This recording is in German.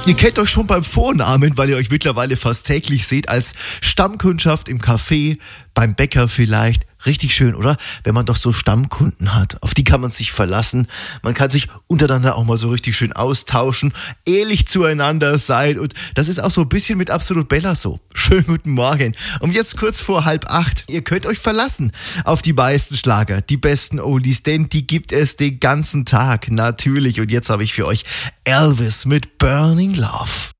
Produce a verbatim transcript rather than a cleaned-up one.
Ihr kennt euch schon beim Vornamen, weil ihr euch mittlerweile fast täglich seht, als Stammkundschaft im Café, beim Bäcker vielleicht. Richtig schön, oder? Wenn man doch so Stammkunden hat, auf die kann man sich verlassen. Man kann sich untereinander auch mal so richtig schön austauschen, ehrlich zueinander sein und das ist auch so ein bisschen mit Absolut Bella so. Schönen guten Morgen. Um jetzt kurz vor halb acht. Ihr könnt euch verlassen auf die meisten Schlager, die besten Oldies, denn die gibt es den ganzen Tag, natürlich. Und jetzt habe ich für euch Elvis mit Burning Love.